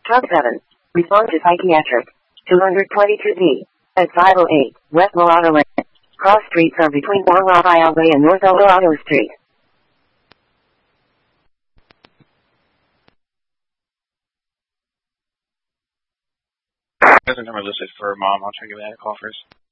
Truck 7. Respond to psychiatric. 222D. At 508 West Mulatto Lane. Cross streets are between Bangla Highway and North Eldorado Street. Doesn't come listed for mom. I'll check if I had a call first.